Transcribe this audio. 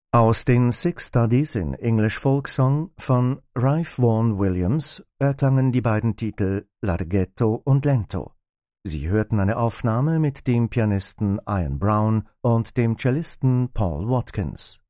Aus den Six Studies in English Folk Song von Ralph Vaughan Williams erklangen die beiden Titel Larghetto und Lento. Sie hörten eine Aufnahme mit dem Pianisten Ian Brown und dem Cellisten Paul Watkins.